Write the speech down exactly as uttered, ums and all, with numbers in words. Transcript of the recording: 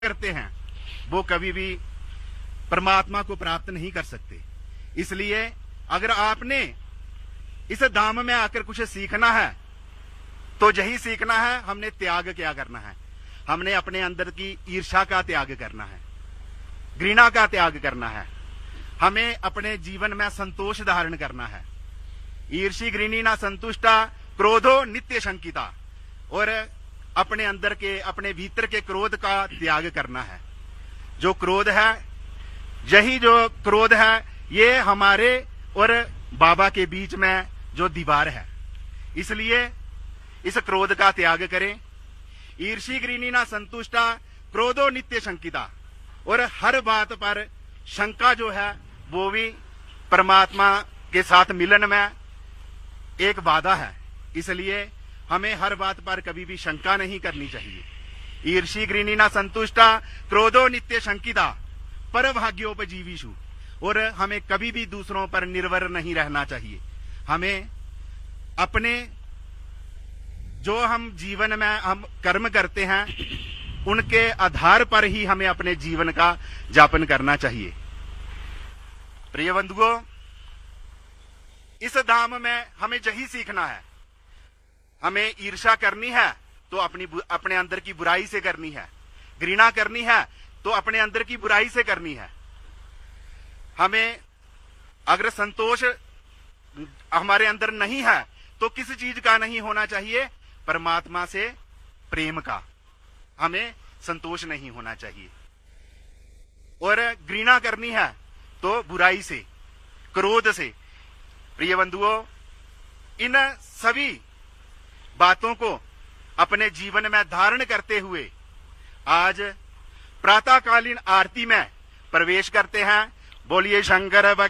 करते हैं वो कभी भी परमात्मा को प्राप्त नहीं कर सकते। इसलिए अगर आपने इस धाम में आकर कुछ सीखना है तो यही सीखना है, हमने त्याग क्या करना है। हमने अपने अंदर की ईर्ष्या का त्याग करना है, घृणा का त्याग करना है। हमें अपने जीवन में संतोष धारण करना है। ईर्षि घृणी ना संतुष्टा क्रोधो नित्य शंकिता। और अपने अंदर के, अपने भीतर के क्रोध का त्याग करना है। जो क्रोध है, यही जो क्रोध है, ये हमारे और बाबा के बीच में जो दीवार है। इसलिए इस क्रोध का त्याग करें। ईर्षि घृणी ना संतुष्टा क्रोधो नित्य शंकिता। और हर बात पर शंका जो है वो भी परमात्मा के साथ मिलन में एक बाधा है। इसलिए हमें हर बात पर कभी भी शंका नहीं करनी चाहिए। ईर्षि घृणी ना संतुष्टा क्रोधो नित्य शंकिता पर भाग्योपजीवीषु। और हमें कभी भी दूसरों पर निर्भर नहीं रहना चाहिए। हमें अपने जो हम जीवन में हम कर्म करते हैं उनके आधार पर ही हमें अपने जीवन का यापन करना चाहिए। प्रिय बंधुओं, इस धाम में हमें यही सीखना है। हमें ईर्ष्या करनी है तो अपनी अपने अंदर की बुराई से करनी है। घृणा करनी है तो अपने अंदर की बुराई से करनी है। हमें अगर संतोष हमारे अंदर नहीं है तो किस चीज का नहीं होना चाहिए? परमात्मा से प्रेम का हमें संतोष नहीं होना चाहिए। और घृणा करनी है तो बुराई से, क्रोध से। प्रिय बंधुओं, इन सभी बातों को अपने जीवन में धारण करते हुए आज प्रातःकालीन आरती में प्रवेश करते हैं। बोलिए शंकर भगवान